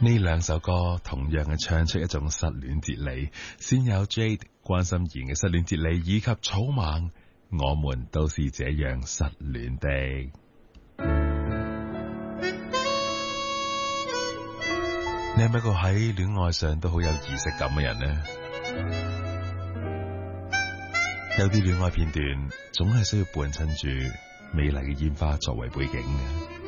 呢兩首歌同樣係唱出一種失戀哲理，先有 Jade 關心妍嘅失戀哲理，以及草蜢我們都是這樣失戀的。你係咪一個喺戀愛上都好有儀式感嘅人呢？有啲戀愛片段總係需要伴襯住美麗嘅煙花作為背景嘅。